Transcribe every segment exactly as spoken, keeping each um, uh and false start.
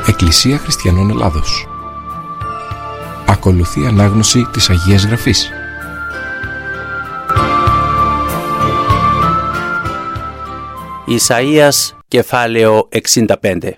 Εκκλησία Χριστιανών Ελλάδος. Ακολουθεί ανάγνωση της Αγίας Γραφής. Ισαΐας κεφάλαιο εξήντα πέντε.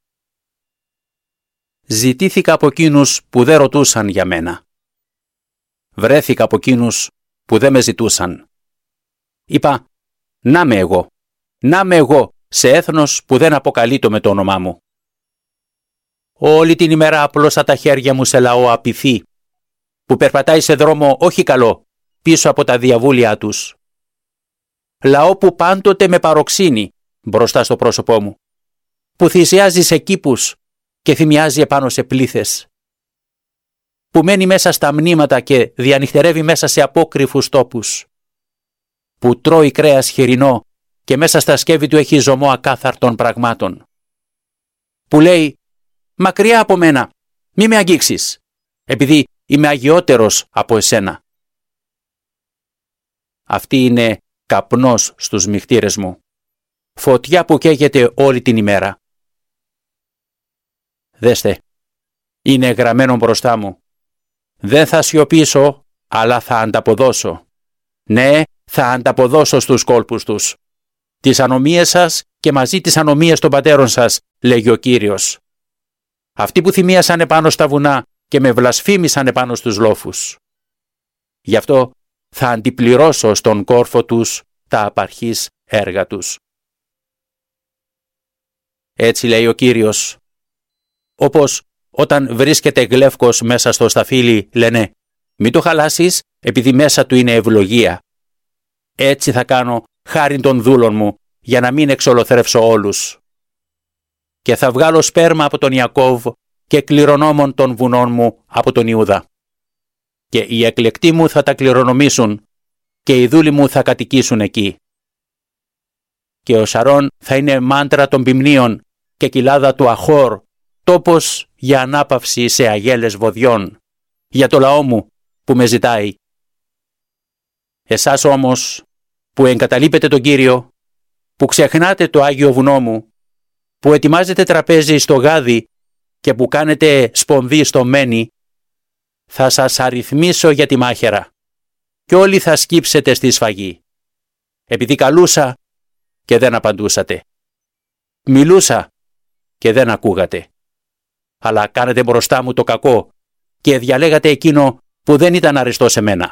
Ζητήθηκα από εκείνους που δεν ρωτούσαν για μένα. Βρέθηκα από εκείνους που δεν με ζητούσαν. Είπα, να με εγώ, να με εγώ σε έθνος που δεν αποκαλείτο με το όνομά μου. Όλη την ημέρα απλώσα τα χέρια μου σε λαό απειθή, που περπατάει σε δρόμο όχι καλό, πίσω από τα διαβούλια τους. Λαό που πάντοτε με παροξύνει μπροστά στο πρόσωπό μου, που θυσιάζει σε κήπους και θυμιάζει επάνω σε πλήθες, που μένει μέσα στα μνήματα και διανυχτερεύει μέσα σε απόκρυφους τόπους, που τρώει κρέας χοιρινό και μέσα στα σκεύη του έχει ζωμό ακάθαρτων πραγμάτων, που λέει «Μακριά από μένα, μη με αγγίξεις, επειδή είμαι αγιότερος από εσένα». Αυτή είναι καπνός στους μυχτήρες μου, φωτιά που καίγεται όλη την ημέρα. Δέστε, είναι γραμμένο μπροστά μου. Δεν θα σιωπήσω, αλλά θα ανταποδώσω. Ναι, θα ανταποδώσω στους κόλπους τους. Τις ανομίες σας και μαζί τις ανομίες των πατέρων σας, λέγει ο Κύριος. Αυτοί που θυμίασαν επάνω στα βουνά και με βλασφήμισαν επάνω στους λόφους. Γι' αυτό θα αντιπληρώσω στον κόρφο τους τα απαρχής έργα τους. Έτσι λέει ο Κύριος. Όπως όταν βρίσκεται γλεύκος μέσα στο σταφύλι, λένε «Μην το χαλάσεις, επειδή μέσα του είναι ευλογία». Έτσι θα κάνω χάριν των δούλων μου, για να μην εξολοθρεύσω όλους. Και θα βγάλω σπέρμα από τον Ιακώβ και κληρονόμων των βουνών μου από τον Ιούδα. Και οι εκλεκτοί μου θα τα κληρονομήσουν και οι δούλοι μου θα κατοικήσουν εκεί. Και ο Σαρών θα είναι μάντρα των ποιμνίων και κοιλάδα του Αχόρ, τόπος για ανάπαυση σε αγέλες βοδιών, για το λαό μου που με ζητάει. Εσάς όμως που εγκαταλείπετε τον Κύριο, που ξεχνάτε το Άγιο Βουνό μου, που ετοιμάζετε τραπέζι στο Γάδι και που κάνετε σπονδί στο Μένη, θα σας αριθμίσω για τη μάχαιρα και όλοι θα σκύψετε στη σφαγή, επειδή καλούσα και δεν απαντούσατε. Μιλούσα και δεν ακούγατε. Αλλά κάνετε μπροστά μου το κακό και διαλέγατε εκείνο που δεν ήταν αριστό σε μένα.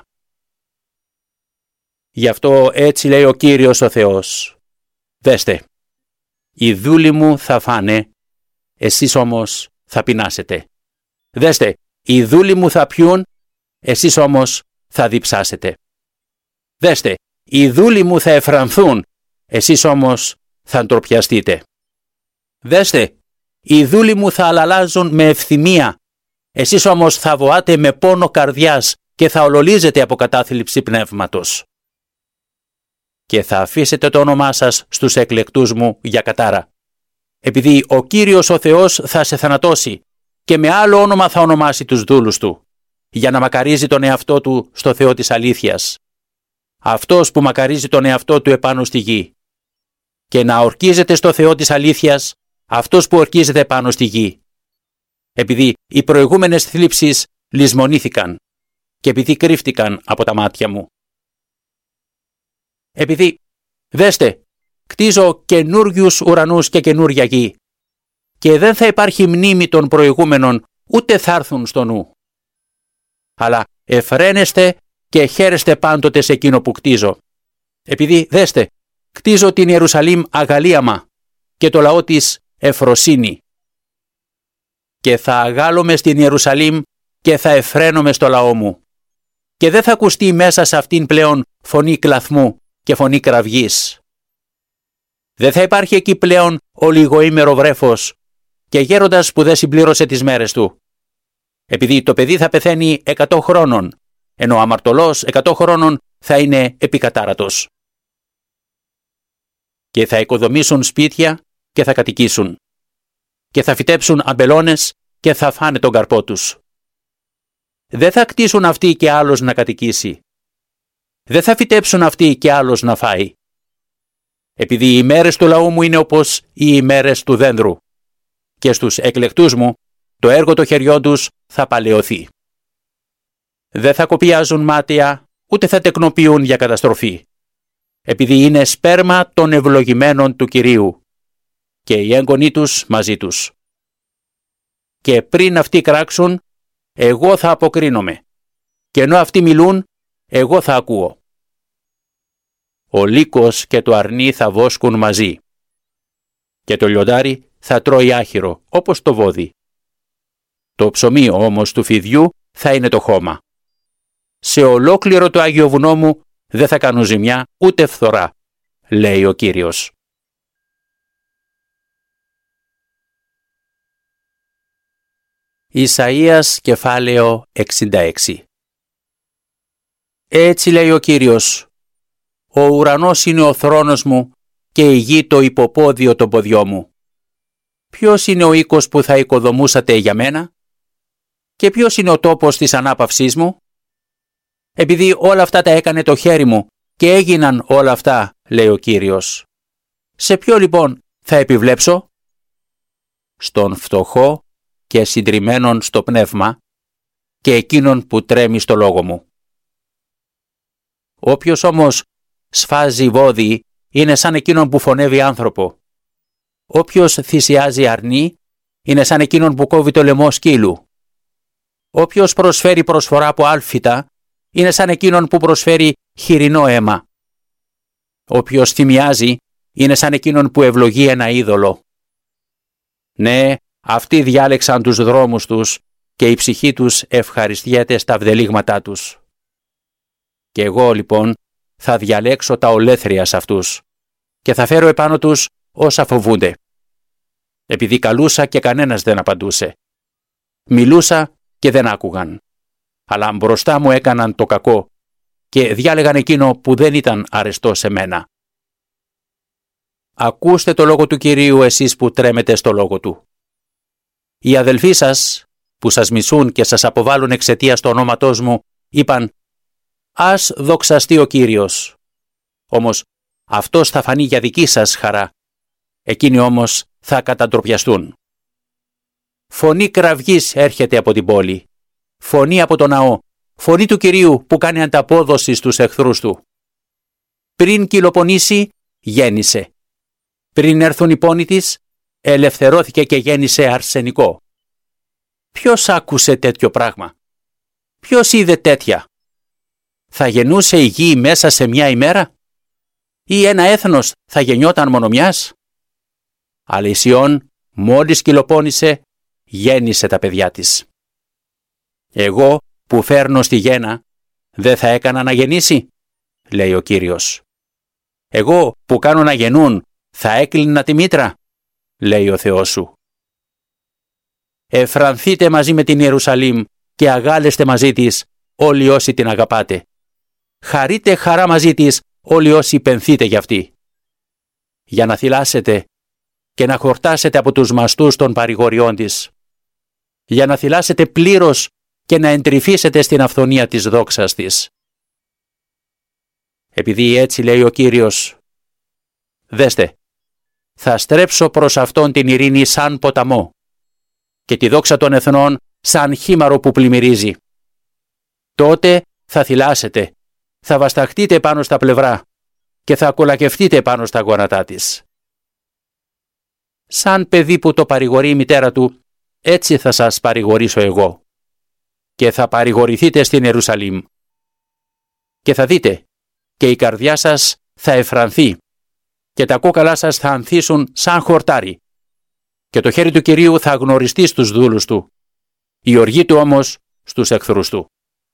Γι' αυτό έτσι λέει ο Κύριος ο Θεός. Δέστε, οι δούλοι μου θα φάνε, εσείς όμως θα πεινάσετε. Δέστε, οι δούλοι μου θα πιούν, εσείς όμως θα διψάσετε. Δέστε, οι δούλοι μου θα εφρανθούν, εσείς όμως θα ντροπιαστείτε. Δέστε, οι δούλοι μου θα αλαλάζουν με ευθυμία, εσείς όμως θα βοάτε με πόνο καρδιάς και θα ολολίζετε από κατάθλιψη πνεύματος. Και θα αφήσετε το όνομά σας στους εκλεκτούς μου για κατάρα, επειδή ο Κύριος ο Θεός θα σε θανατώσει και με άλλο όνομα θα ονομάσει τους δούλους του, για να μακαρίζει τον εαυτό του στο Θεό της αλήθειας, αυτός που μακαρίζει τον εαυτό του επάνω στη γη, και να ορκίζεται στο Θεό της αλήθειας, αυτός που ορκίζεται πάνω στη γη, επειδή οι προηγούμενες θλίψεις λησμονήθηκαν και επειδή κρύφτηκαν από τα μάτια μου. Επειδή, δέστε, κτίζω καινούριους ουρανούς και καινούρια γη και δεν θα υπάρχει μνήμη των προηγούμενων, ούτε θα έρθουν στο νου. Αλλά εφραίνεστε και χαίρεστε πάντοτε σε εκείνο που κτίζω. Επειδή, δέστε, κτίζω την Ιερουσαλήμ αγαλίαμα και το λαό της εφροσύνη. Και θα αγάλομαι στην Ιερουσαλήμ και θα εφραίνομαι στο λαό μου. Και δεν θα ακουστεί μέσα σε αυτήν πλέον φωνή κλαθμού και φωνή κραυγής. Δεν θα υπάρχει εκεί πλέον ολιγοήμερο βρέφος και γέροντας που δεν συμπλήρωσε τις μέρες του. Επειδή το παιδί θα πεθαίνει εκατό χρόνων, ενώ ο αμαρτωλός εκατό χρόνων θα είναι επικατάρατος. Και θα οικοδομήσουν σπίτια και θα κατοικήσουν. Και θα φυτέψουν αμπελώνες και θα φάνε τον καρπό τους. Δεν θα κτίσουν αυτοί και άλλος να κατοικήσει. Δεν θα φυτέψουν αυτοί και άλλος να φάει. Επειδή οι ημέρες του λαού μου είναι όπως οι ημέρες του δένδρου και στους εκλεκτούς μου το έργο των χεριών τους θα παλαιωθεί. Δεν θα κοπιάζουν μάτια, ούτε θα τεκνοποιούν για καταστροφή, επειδή είναι σπέρμα των ευλογημένων του Κυρίου και οι έγκονοί τους μαζί τους. Και πριν αυτοί κράξουν, εγώ θα αποκρίνομαι, και ενώ αυτοί μιλούν, εγώ θα ακούω. Ο λύκος και το αρνί θα βόσκουν μαζί, και το λιοντάρι θα τρώει άχυρο, όπως το βόδι. Το ψωμί όμως του φιδιού θα είναι το χώμα. Σε ολόκληρο το Άγιο Βουνό μου δεν θα κάνουν ζημιά ούτε φθορά, λέει ο Κύριος. Ισαΐας κεφάλαιο εξήντα έξι. Έτσι λέει ο Κύριος, ο ουρανός είναι ο θρόνος μου και η γη το υποπόδιο των ποδιών μου. Ποιος είναι ο οίκος που θα οικοδομούσατε για μένα? Και ποιος είναι ο τόπος της ανάπαυσής μου? Επειδή όλα αυτά τα έκανε το χέρι μου και έγιναν όλα αυτά, λέει ο Κύριος. Σε ποιο λοιπόν θα επιβλέψω? Στον φτωχό και συντριμμένον στο πνεύμα και εκείνον που τρέμει στο λόγο μου. Όποιος όμως σφάζει βόδι είναι σαν εκείνον που φωνεύει άνθρωπο. Όποιος θυσιάζει αρνί είναι σαν εκείνον που κόβει το λαιμό σκύλου. Όποιος προσφέρει προσφορά από άλφητα είναι σαν εκείνον που προσφέρει χοιρινό αίμα. Όποιος θυμιάζει είναι σαν εκείνον που ευλογεί ένα είδωλο. Ναι, αυτοί διάλεξαν τους δρόμους τους και η ψυχή τους ευχαριστιέται στα βδελίγματά τους. Και εγώ λοιπόν θα διαλέξω τα ολέθρια σε αυτούς και θα φέρω επάνω τους όσα φοβούνται. Επειδή καλούσα και κανένας δεν απαντούσε. Μιλούσα και δεν άκουγαν. Αλλά μπροστά μου έκαναν το κακό και διάλεγαν εκείνο που δεν ήταν αρεστό σε μένα. Ακούστε το λόγο του Κυρίου εσείς που τρέμετε στο λόγο του. Οι αδελφοί σας που σας μισούν και σας αποβάλλουν εξαιτίας του ονόματός μου είπαν «Ας δοξαστεί ο Κύριος». Όμως αυτός θα φανεί για δική σας χαρά. Εκείνοι όμως θα καταντροπιαστούν. Φωνή κραυγής έρχεται από την πόλη. Φωνή από το ναό. Φωνή του Κυρίου που κάνει ανταπόδοση στους εχθρούς του. Πριν κυλοπονήσει, γέννησε. Πριν έρθουν οι πόνοι της, ελευθερώθηκε και γέννησε αρσενικό. Ποιος άκουσε τέτοιο πράγμα? Ποιος είδε τέτοια? Θα γεννούσε η γη μέσα σε μια ημέρα? Ή ένα έθνος θα γεννιόταν μόνο μιας? Αλλά η Σιών μόλις κυλοπώνησε, γέννησε τα παιδιά της. Εγώ που φέρνω στη γέννα, δεν θα έκανα να γεννήσει, λέει ο Κύριος. Εγώ που κάνω να γεννούν, θα έκλεινα τη μήτρα, λέει ο Θεός σου. Εφρανθείτε μαζί με την Ιερουσαλήμ και αγάλεστε μαζί της όλοι όσοι την αγαπάτε. Χαρείτε χαρά μαζί της όλοι όσοι πενθείτε για αυτή. Για να θυλάσετε και να χορτάσετε από τους μαστούς των παρηγοριών της. Για να θυλάσετε πλήρως και να εντρυφήσετε στην αυθονία της δόξας της. Επειδή έτσι λέει ο Κύριος, δέστε, θα στρέψω προς αυτόν την ειρήνη σαν ποταμό και τη δόξα των εθνών σαν χήμαρο που πλημμυρίζει. Τότε θα θυλάσετε, θα βασταχτείτε πάνω στα πλευρά και θα κολακευτείτε πάνω στα γόνατά της. Σαν παιδί που το παρηγορεί η μητέρα του, έτσι θα σας παρηγορήσω εγώ. Και θα παρηγορηθείτε στην Ιερουσαλήμ. Και θα δείτε, και η καρδιά σας θα εφρανθεί, και τα κόκαλά σας θα ανθίσουν σαν χορτάρι, και το χέρι του Κυρίου θα γνωριστεί στους δούλους του, η οργή του όμως στους εχθρούς του.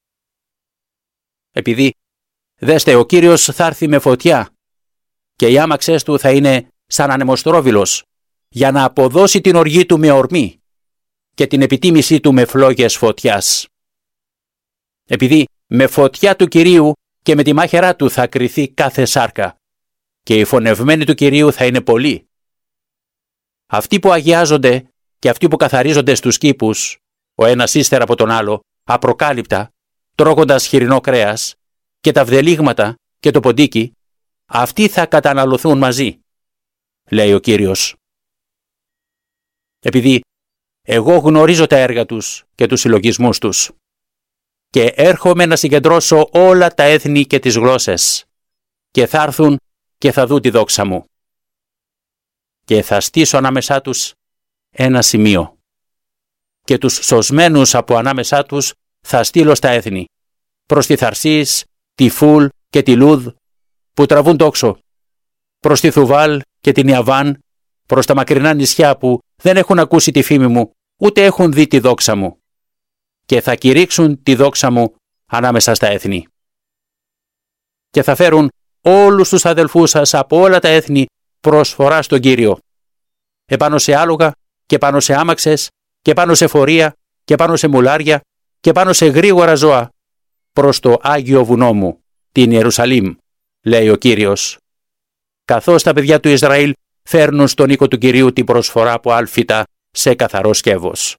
Επειδή, δέστε, ο Κύριος θα έρθει με φωτιά, και οι άμαξες του θα είναι σαν ανεμοστρόβιλος, για να αποδώσει την οργή του με ορμή, και την επιτίμησή του με φλόγες φωτιάς. Επειδή με φωτιά του Κυρίου και με τη μάχαιρά του θα κριθεί κάθε σάρκα, και οι φωνευμένοι του Κυρίου θα είναι πολλοί. Αυτοί που αγιάζονται και αυτοί που καθαρίζονται στους κήπους, ο ένας ύστερα από τον άλλο, απροκάλυπτα, τρώγοντας χοιρινό κρέας, και τα βδελίγματα και το ποντίκι, αυτοί θα καταναλωθούν μαζί, λέει ο Κύριος. επειδή εγώ γνωρίζω τα έργα τους και τους συλλογισμούς τους και έρχομαι να συγκεντρώσω όλα τα έθνη και τις γλώσσες και θα έρθουν και θα δουν τη δόξα μου και θα στήσω ανάμεσά τους ένα σημείο και τους σωσμένους από ανάμεσά τους θα στείλω στα έθνη, προς τη Θαρσής, τη Φούλ και τη Λούδ που τραβούν τόξο, προς τη Θουβάλ και την Ιαβάν, προς τα μακρινά νησιά που δεν έχουν ακούσει τη φήμη μου, ούτε έχουν δει τη δόξα μου και θα κηρύξουν τη δόξα μου ανάμεσα στα έθνη. Και θα φέρουν όλους τους αδελφούς σας από όλα τα έθνη προσφορά στον Κύριο, επάνω σε άλογα και πάνω σε άμαξες και πάνω σε φορεία και πάνω σε μουλάρια και πάνω σε γρήγορα ζώα, προς το Άγιο Βουνό μου, την Ιερουσαλήμ, λέει ο Κύριος, καθώς τα παιδιά του Ισραήλ φέρνουν στον οίκο του Κυρίου την προσφορά από άλφητα σε καθαρό σκεύος.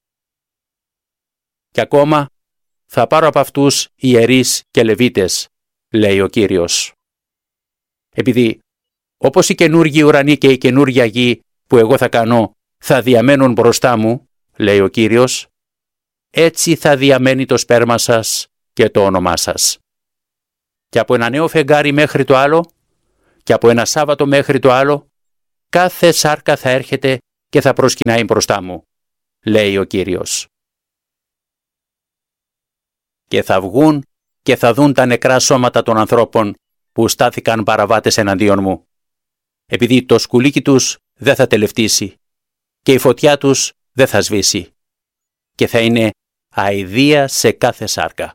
Και ακόμα θα πάρω από αυτούς ιερείς και λεβίτες, λέει ο Κύριος. Επειδή όπως οι καινούργιοι ουρανοί και η καινούργια γη που εγώ θα κάνω θα διαμένουν μπροστά μου, λέει ο Κύριος, έτσι θα διαμένει το σπέρμα σας και το όνομά σας. Και από ένα νέο φεγγάρι μέχρι το άλλο, και από ένα Σάββατο μέχρι το άλλο, κάθε σάρκα θα έρχεται και θα προσκυνάει μπροστά μου, λέει ο Κύριος. Και θα βγουν και θα δουν τα νεκρά σώματα των ανθρώπων που στάθηκαν παραβάτες εναντίον μου, επειδή το σκουλίκι τους δεν θα τελευτήσει και η φωτιά τους δεν θα σβήσει και θα είναι αηδία σε κάθε σάρκα.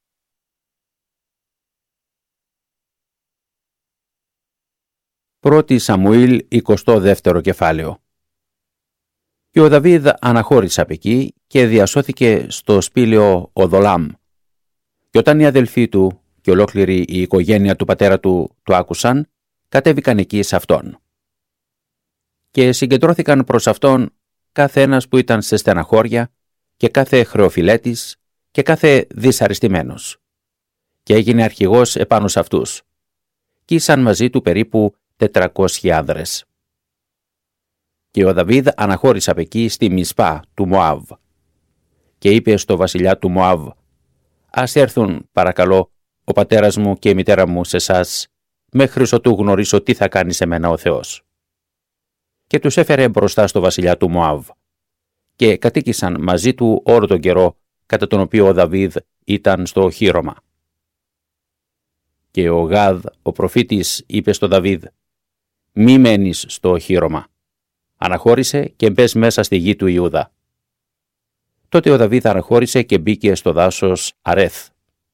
Πρώτη Σαμουήλ, εικοστό δεύτερο κεφάλαιο. Και ο Δαβίδ αναχώρησε απ' εκεί και διασώθηκε στο σπήλαιο Οδολάμ. Και όταν οι αδελφοί του και ολόκληρη η οικογένεια του πατέρα του το άκουσαν, κατέβηκαν εκεί σε αυτόν. Και συγκεντρώθηκαν προς αυτόν κάθε ένας που ήταν σε στεναχώρια και κάθε χρεοφιλέτης και κάθε δυσαρεστημένος. Και έγινε αρχηγός επάνω σε αυτούς. Κι ήσαν μαζί του περίπου τετρακόσιοι άνδρες. Και ο Δαβίδ αναχώρησε απ' εκεί στη Μισπά του Μωάβ. Και είπε στο βασιλιά του Μωάβ: «Ας έρθουν, παρακαλώ, ο πατέρας μου και η μητέρα μου σε εσάς, μέχρι ότου γνωρίσω τι θα κάνει σε μένα ο Θεός». Και τους έφερε μπροστά στο βασιλιά του Μωάβ. Και κατοίκησαν μαζί του όλο τον καιρό, κατά τον οποίο ο Δαβίδ ήταν στο οχήρωμα. Και ο Γάδ, ο προφήτης, είπε στο Δαβίδ: «Μη μένεις στο οχήρωμα. Αναχώρησε και μπες μέσα στη γη του Ιούδα». Τότε ο Δαβίδ αναχώρησε και μπήκε στο δάσος Αρέθ.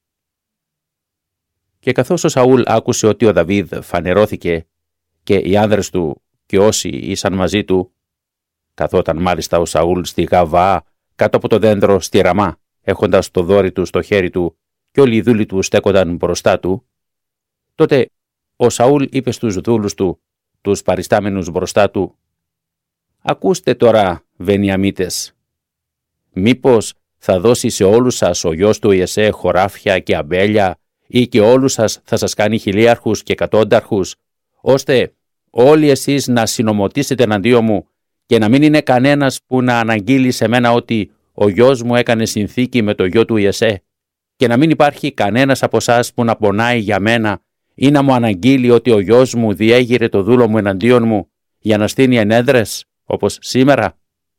Και καθώς ο Σαούλ άκουσε ότι ο Δαβίδ φανερώθηκε και οι άνδρες του και όσοι ήσαν μαζί του, καθόταν μάλιστα ο Σαούλ στη Γαβά κάτω από το δέντρο στη Ραμά, έχοντας το δόρυ του στο χέρι του και όλοι οι δούλοι του στέκονταν μπροστά του, τότε ο Σαούλ είπε στους δούλους του, τους παριστάμενους μπροστά του: «Ακούστε τώρα, Βενιαμίτες, μήπως θα δώσει σε όλους σας ο γιος του Ιεσέ χωράφια και αμπέλια ή και όλους σας θα σας κάνει χιλίαρχους και εκατόνταρχους, ώστε όλοι εσείς να συνομωτήσετε εναντίον μου και να μην είναι κανένας που να αναγγείλει σε μένα ότι ο γιος μου έκανε συνθήκη με το γιο του Ιεσέ και να μην υπάρχει κανένας από εσάς που να πονάει για μένα ή να μου αναγγείλει ότι ο γιος μου διέγειρε το δούλο μου εναντίον μου για να στείνει ενέδρες όπως σήμερα».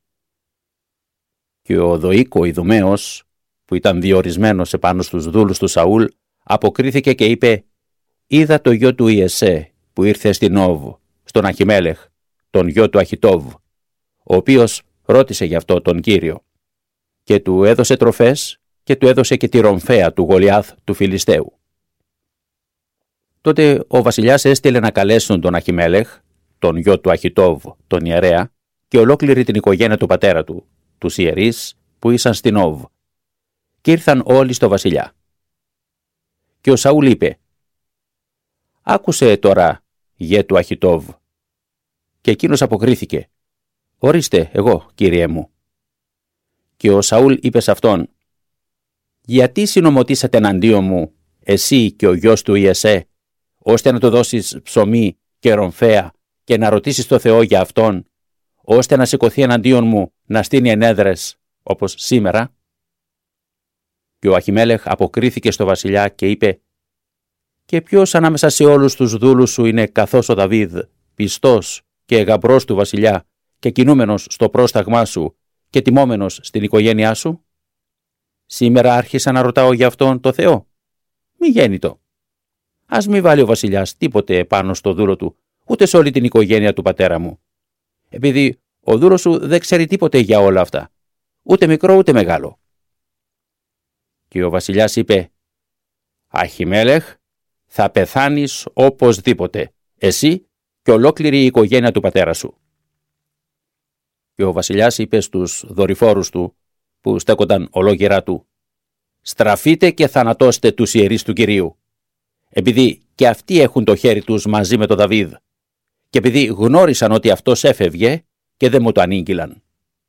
Και ο Δοίκο Ιδουμαίος, που ήταν διορισμένος επάνω στους δούλους του Σαούλ, αποκρίθηκε και είπε: «Είδα το γιο του Ιεσέ που ήρθε στην Νόβ, στον Αχιμέλεχ, τον γιο του Αχιτόβ, ο οποίος ρώτησε γι' αυτό τον Κύριο και του έδωσε τροφές και του έδωσε και τη ρομφαία του Γολιάθ του Φιλιστέου». Τότε ο βασιλιάς έστειλε να καλέσουν τον Αχιμέλεχ, τον γιο του Αχιτόβ, τον ιερέα, και ολόκληρη την οικογένεια του πατέρα του, τους ιερείς που ήσαν στην Νόβ, και ήρθαν όλοι στο βασιλιά. Και ο Σαούλ είπε: «Άκουσε τώρα, γέ του Αχιτόβ». Και εκείνος αποκρίθηκε: «Ορίστε, εγώ, κύριέ μου». Και ο Σαούλ είπε σε αυτόν: «Γιατί συνομωτήσατε εναντίον μου, εσύ και ο γιος του Ιεσέ, ώστε να του δώσεις ψωμί και ρομφαία και να ρωτήσεις το Θεό για αυτόν, ώστε να σηκωθεί εναντίον μου να στείνει ενέδρες όπως σήμερα?» Και ο Αχιμέλεχ αποκρίθηκε στο βασιλιά και είπε: «Και ποιος ανάμεσα σε όλους τους δούλους σου είναι καθώς ο Δαβίδ, πιστός και γαμπρός του βασιλιά και κινούμενος στο πρόσταγμά σου και τιμόμενος στην οικογένειά σου? Σήμερα άρχισα να ρωτάω για αυτόν το Θεό. Μη γέννητο. Ας μη βάλει ο βασιλιάς τίποτε πάνω στο δούλο του, ούτε σε όλη την οικογένεια του πατέρα μου. Επειδή ο δούλος σου δεν ξέρει τίποτε για όλα αυτά, ούτε μικρό ούτε μεγάλο». Και ο βασιλιάς είπε: «Αχιμέλεχ, θα πεθάνεις οπωσδήποτε, εσύ και ολόκληρη η οικογένεια του πατέρα σου». Και ο βασιλιάς είπε στους δορυφόρους του, που στέκονταν ολόγερά του: «Στραφείτε και θανατώστε τους ιερείς του Κυρίου, επειδή και αυτοί έχουν το χέρι τους μαζί με τον Δαβίδ, και επειδή γνώρισαν ότι αυτός έφευγε και δεν μου το ανήγγυλαν».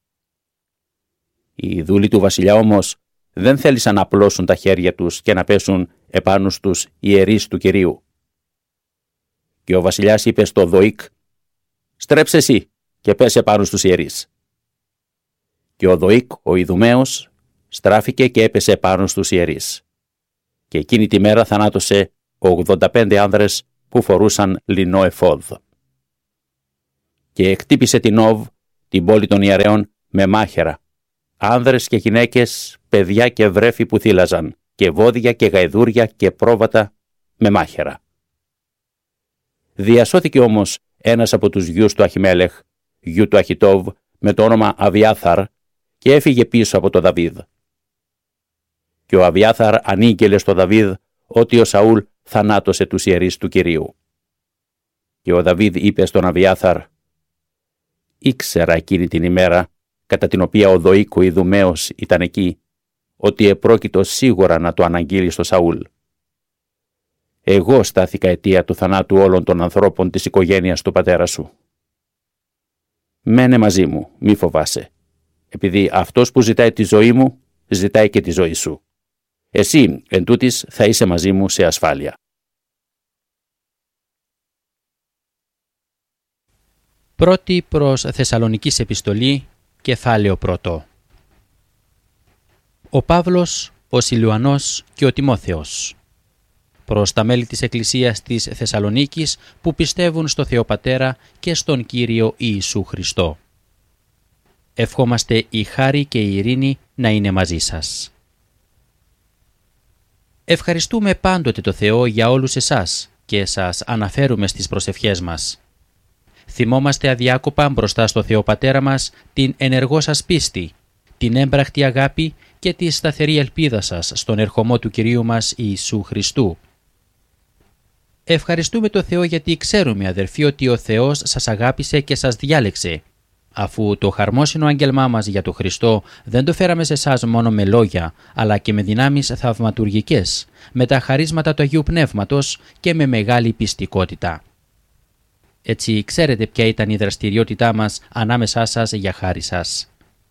Οι δούλοι του βασιλιά όμως δεν θέλησαν να απλώσουν τα χέρια τους και να πέσουν επάνω στους ιερείς του Κυρίου. Και ο βασιλιάς είπε στο Δοίκ: «Στρέψε εσύ και πέσε πάνω στους ιερείς». Και ο Δοίκ, ο Ιδουμαίος, στράφηκε και έπεσε πάνω στους ιερείς. Και εκείνη τη μέρα θανάτωσε ογδόντα πέντε άνδρες που φορούσαν λινό εφόδ. Και εκτύπησε την Νόβ, την πόλη των ιερέων, με μάχαιρα, άνδρες και γυναίκες, παιδιά και βρέφη που θύλαζαν, και βόδια και γαϊδούρια και πρόβατα με μάχαιρα. Διασώθηκε όμως ένας από τους γιους του Αχιμέλεχ, γιου του Αχιτόβ, με το όνομα Αβιάθαρ, και έφυγε πίσω από τον Δαβίδ. Και ο Αβιάθαρ ανήγγελε στο Δαβίδ ότι ο Σαούλ θανάτωσε τους ιερείς του Κυρίου. Και ο Δαβίδ είπε στον Αβιάθαρ: «Ήξερα εκείνη την ημέρα, κατά την οποία ο Δοίκ ο Ιδουμαίος ήταν εκεί, ότι επρόκειτο σίγουρα να το αναγγείλει στο Σαούλ. Εγώ στάθηκα αιτία του θανάτου όλων των ανθρώπων της οικογένειας του πατέρα σου. Μένε μαζί μου, μη φοβάσαι, επειδή αυτός που ζητάει τη ζωή μου, ζητάει και τη ζωή σου. Εσύ, εν τούτης, θα είσαι μαζί μου σε ασφάλεια». Πρώτη προς Θεσσαλονικής επιστολή, κεφάλαιο πρώτο. Ο Παύλος, ο Σιλουανός και ο Τιμόθεος. Προς τα μέλη της Εκκλησίας της Θεσσαλονίκης που πιστεύουν στο Θεό Πατέρα και στον Κύριο Ιησού Χριστό. Ευχόμαστε η χάρη και η ειρήνη να είναι μαζί σας. Ευχαριστούμε πάντοτε το Θεό για όλους εσάς και σας αναφέρουμε στις προσευχές μας. Θυμόμαστε αδιάκοπα μπροστά στο Θεό Πατέρα μας την ενεργό σας πίστη, την έμπρακτη αγάπη και τη σταθερή ελπίδα σας στον ερχομό του Κυρίου μας Ιησού Χριστού. Ευχαριστούμε το Θεό γιατί ξέρουμε, αδερφοί, ότι ο Θεός σας αγάπησε και σας διάλεξε, αφού το χαρμόσυνο άγγελμά μας για τον Χριστό δεν το φέραμε σε εσάς μόνο με λόγια, αλλά και με δυνάμεις θαυματουργικές, με τα χαρίσματα του Αγίου Πνεύματος και με μεγάλη πιστικότητα. Έτσι ξέρετε ποια ήταν η δραστηριότητά μας ανάμεσά σας για χάρη σας.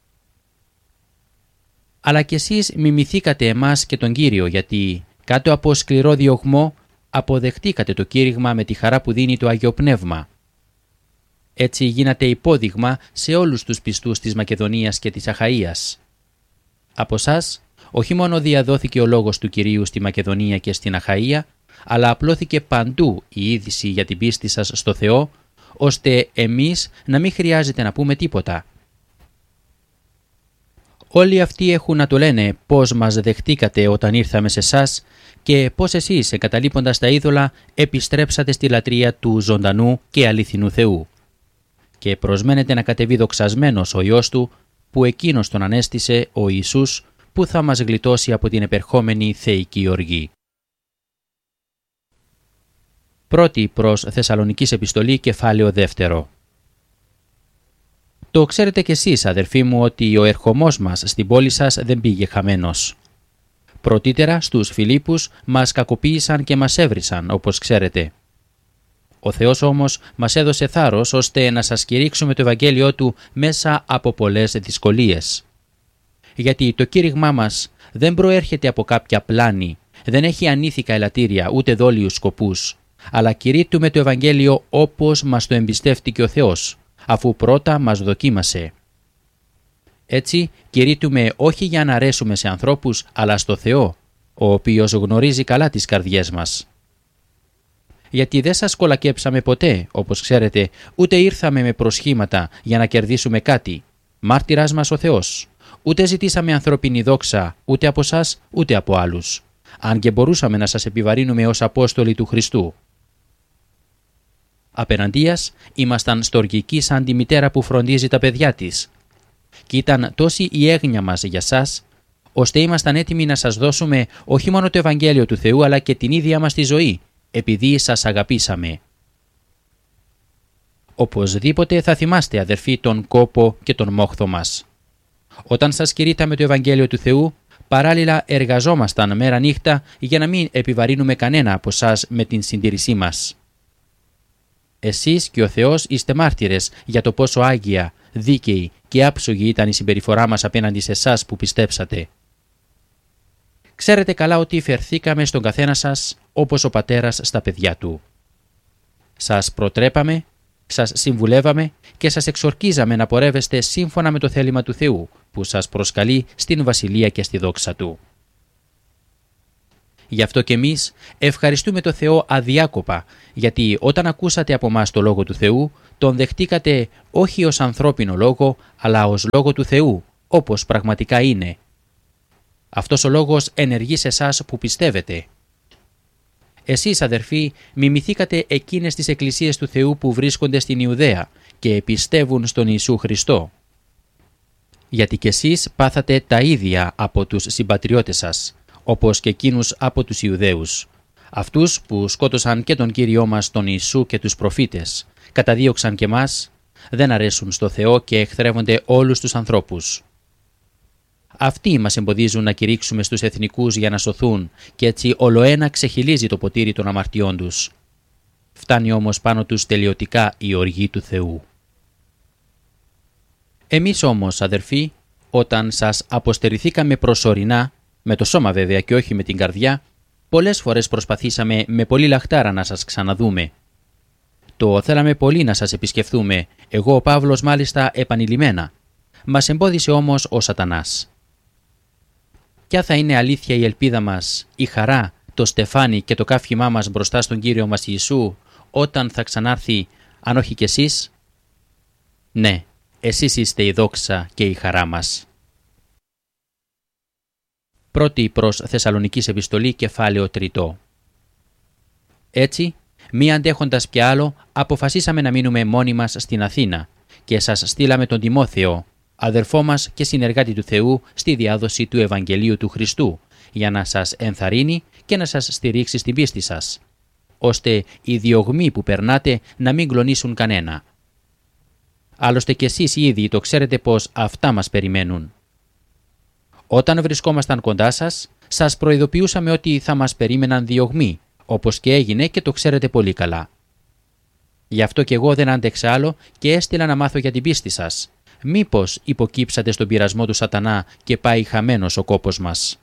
Αλλά κι εσείς μιμηθήκατε εμάς και τον Κύριο, γιατί κάτω από σκληρό διωγμό αποδεχτήκατε το κήρυγμα με τη χαρά που δίνει το Άγιο Πνεύμα. Έτσι γίνατε υπόδειγμα σε όλους τους πιστούς της Μακεδονίας και της Αχαΐας. Από σας όχι μόνο διαδόθηκε ο λόγος του Κυρίου στη Μακεδονία και στην Αχαΐα, αλλά απλώθηκε παντού η είδηση για την πίστη σας στο Θεό, ώστε εμείς να μην χρειάζεται να πούμε τίποτα. Όλοι αυτοί έχουν να το λένε πώς μας δεχτήκατε όταν ήρθαμε σε εσάς και πώς εσείς, εγκαταλείποντας τα είδωλα, επιστρέψατε στη λατρεία του ζωντανού και αληθινού Θεού. Και προσμένετε να κατεβεί δοξασμένος ο Υιός Του, που Εκείνος τον ανέστησε, ο Ιησούς, που θα μας γλιτώσει από την επερχόμενη θεϊκή οργή. Πρώτη προς Θεσσαλονικής επιστολή, κεφάλαιο δεύτερο. Το ξέρετε κι εσείς, αδερφοί μου, ότι ο ερχομός μας στην πόλη σας δεν πήγε χαμένος. Πρωτήτερα στους Φιλίππους μας κακοποίησαν και μας έβρισαν, όπως ξέρετε. Ο Θεός όμως μας έδωσε θάρρος ώστε να σας κηρύξουμε το Ευαγγέλιό Του μέσα από πολλές δυσκολίες. Γιατί το κήρυγμά μας δεν προέρχεται από κάποια πλάνη, δεν έχει ανήθικα ελαττήρια ούτε δόλιους σκοπούς, αλλά κηρύττουμε το Ευαγγέλιο όπως μας το εμπιστεύτηκε ο Θεός, αφού πρώτα μας δοκίμασε. Έτσι κηρύττουμε όχι για να αρέσουμε σε ανθρώπους, αλλά στο Θεό, ο οποίος γνωρίζει καλά τις καρδιές μας. Γιατί δεν σας κολακέψαμε ποτέ, όπως ξέρετε, ούτε ήρθαμε με προσχήματα για να κερδίσουμε κάτι, μάρτυρας μας ο Θεός. Ούτε ζητήσαμε ανθρώπινη δόξα, ούτε από σας, ούτε από άλλους, αν και μπορούσαμε να σας επιβαρύνουμε ως Απόστολοι του Χριστού. Απέναντίας, ήμασταν στοργικοί σαν τη μητέρα που φροντίζει τα παιδιά της. Και ήταν τόση η έγνοια μας για σας, ώστε ήμασταν έτοιμοι να σας δώσουμε όχι μόνο το Ευαγγέλιο του Θεού, αλλά και την ίδια μας τη ζωή, επειδή σας αγαπήσαμε. Οπωσδήποτε θα θυμάστε, αδερφοί, τον κόπο και τον μόχθο μας. Όταν σας κηρύτταμε το Ευαγγέλιο του Θεού, παράλληλα εργαζόμασταν μέρα νύχτα για να μην επιβαρύνουμε κανένα από σας με την συντήρησή μας. Εσείς και ο Θεός είστε μάρτυρες για το πόσο άγια, δίκαιη και άψογη ήταν η συμπεριφορά μας απέναντι σε εσάς που πιστέψατε. Ξέρετε καλά ότι φερθήκαμε στον καθένα σας όπως ο πατέρας στα παιδιά του. Σας προτρέπαμε, σας συμβουλεύαμε και σας εξορκίζαμε να πορεύεστε σύμφωνα με το θέλημα του Θεού που σας προσκαλεί στην Βασιλεία και στη δόξα Του. Γι' αυτό και εμείς ευχαριστούμε το Θεό αδιάκοπα, γιατί όταν ακούσατε από μας το Λόγο του Θεού, τον δεχτήκατε όχι ως ανθρώπινο λόγο, αλλά ως Λόγο του Θεού, όπως πραγματικά είναι. Αυτός ο Λόγος ενεργεί σε εσάς που πιστεύετε. Εσείς, αδερφοί, μιμηθήκατε εκείνες τις εκκλησίες του Θεού που βρίσκονται στην Ιουδαία και πιστεύουν στον Ιησού Χριστό. Γιατί κι εσείς πάθατε τα ίδια από τους συμπατριώτες σας, όπως και εκείνους από τους Ιουδαίους, αυτούς που σκότωσαν και τον Κύριό μας τον Ιησού και τους προφήτες, καταδίωξαν και μας, δεν αρέσουν στο Θεό και εχθρεύονται όλους τους ανθρώπους. Αυτοί μας εμποδίζουν να κηρύξουμε στους εθνικούς για να σωθούν και έτσι ολοένα ξεχυλίζει το ποτήρι των αμαρτιών τους. Φτάνει όμως πάνω τους τελειωτικά η οργή του Θεού. Εμείς όμως, αδερφοί, όταν σας αποστερηθήκαμε προσωρινά, με το σώμα βέβαια και όχι με την καρδιά, πολλές φορές προσπαθήσαμε με πολύ λαχτάρα να σας ξαναδούμε. Το θέλαμε πολύ να σας επισκεφθούμε, εγώ ο Παύλος μάλιστα επανειλημμένα. Μας εμπόδισε όμως ο Σατανάς. Ποια θα είναι αλήθεια η ελπίδα μας, η χαρά, το στεφάνι και το καύχημά μας μπροστά στον Κύριο μας Ιησού, όταν θα ξανάρθει, αν όχι κι εσείς? Ναι, εσείς είστε η δόξα και η χαρά μας. Πρώτη προς Θεσσαλονικής επιστολή, κεφάλαιο τρίτο. Έτσι, μη αντέχοντας πια άλλο, αποφασίσαμε να μείνουμε μόνοι μας στην Αθήνα και σας στείλαμε τον Τιμόθεο, αδερφό μας και συνεργάτη του Θεού στη διάδοση του Ευαγγελίου του Χριστού, για να σας ενθαρρύνει και να σας στηρίξει στην πίστη σας, ώστε οι διωγμοί που περνάτε να μην κλονίσουν κανένα. Άλλωστε κι εσείς ήδη το ξέρετε πως αυτά μας περιμένουν. Όταν βρισκόμασταν κοντά σας, σας προειδοποιούσαμε ότι θα μας περίμεναν διωγμοί, όπως και έγινε και το ξέρετε πολύ καλά. Γι' αυτό κι εγώ δεν άντεξα άλλο και έστειλα να μάθω για την πίστη σας. Μήπως υποκύψατε στον πειρασμό του Σατανά και πάει χαμένος ο κόπος μας.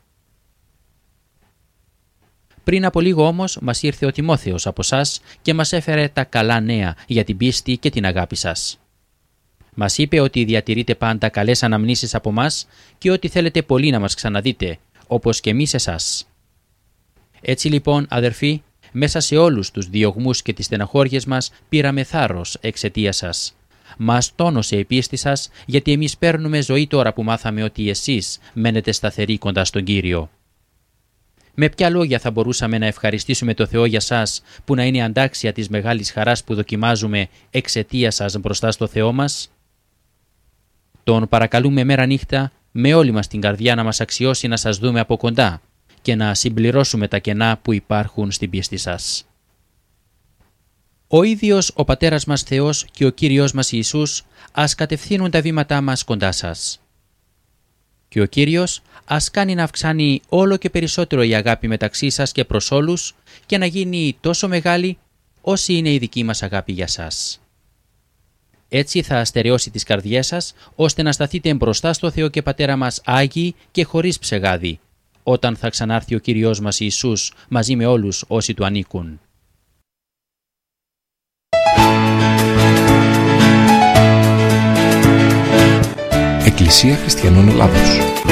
Πριν από λίγο όμως μας ήρθε ο Τιμόθεος από σας και μας έφερε τα καλά νέα για την πίστη και την αγάπη σας. Μας είπε ότι διατηρείτε πάντα καλές αναμνήσεις από μας και ότι θέλετε πολύ να μας ξαναδείτε, όπως και εμείς εσάς. Έτσι λοιπόν, αδερφοί, μέσα σε όλους τους διωγμούς και τις στεναχώριες μας πήραμε θάρρος εξαιτίας σας. Μας τόνωσε η πίστη σας, γιατί εμείς παίρνουμε ζωή τώρα που μάθαμε ότι εσείς μένετε σταθεροί κοντά στον Κύριο. Με ποια λόγια θα μπορούσαμε να ευχαριστήσουμε το Θεό για σας που να είναι αντάξια της μεγάλης χαράς που δοκιμάζουμε εξαιτίας σας μπροστά στο Θεό μας? Τον παρακαλούμε μέρα νύχτα με όλη μας την καρδιά να μας αξιώσει να σας δούμε από κοντά και να συμπληρώσουμε τα κενά που υπάρχουν στην πίστη σας. Ο ίδιος ο Πατέρας μας Θεός και ο Κύριος μας Ιησούς ας κατευθύνουν τα βήματά μας κοντά σας. Και ο Κύριος ας κάνει να αυξάνει όλο και περισσότερο η αγάπη μεταξύ σας και προς όλους και να γίνει τόσο μεγάλη όση είναι η δική μας αγάπη για σας. Έτσι θα αστερεώσει τις καρδιές σας, ώστε να σταθείτε μπροστά στο Θεό και Πατέρα μας Άγιοι και χωρίς ψεγάδι, όταν θα ξανάρθει ο Κύριος μας Ιησούς μαζί με όλους όσοι του ανήκουν. Εκκλησία Χριστιανών Ελλάδος.